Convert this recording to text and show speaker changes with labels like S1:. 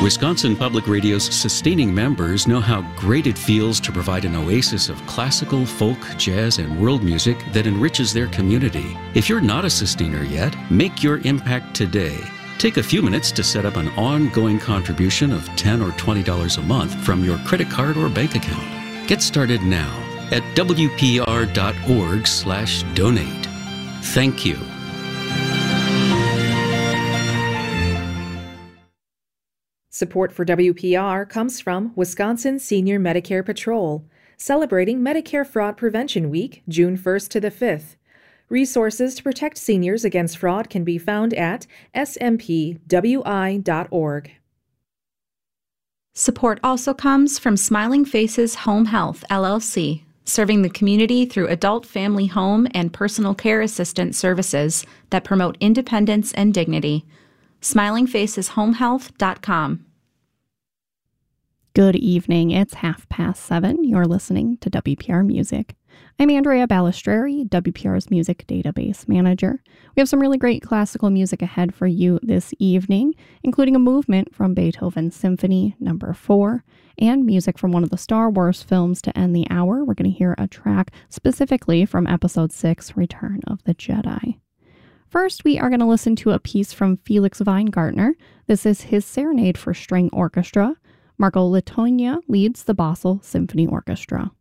S1: Wisconsin Public Radio's sustaining members know how great it feels to provide an oasis of classical, folk, jazz, and world music that enriches their community. If you're not a sustainer yet, make your impact today. Take a few minutes to set up an ongoing contribution of $10 or $20 a month from your credit card or bank account. Get started now at wpr.org/donate. Thank you.
S2: Support for WPR comes from Wisconsin Senior Medicare Patrol, celebrating Medicare Fraud Prevention Week, June 1st to the 5th. Resources to protect seniors against fraud can be found at smpwi.org.
S3: Support also comes from Smiling Faces Home Health, LLC, serving the community through adult family home and personal care assistant services that promote independence and dignity. SmilingFacesHomeHealth.com.
S4: Good evening. It's 7:30. You're listening to WPR Music. I'm Andrea Balistreri, WPR's Music Database Manager. We have some really great classical music ahead for you this evening, including a movement from Beethoven's Symphony No. 4 and music from one of the Star Wars films to end the hour. We're going to hear a track specifically from Episode 6, Return of the Jedi. First, we are going to listen to a piece from Felix Weingartner. This is his Serenade for String Orchestra. Marco Letonia leads the Basel Symphony Orchestra.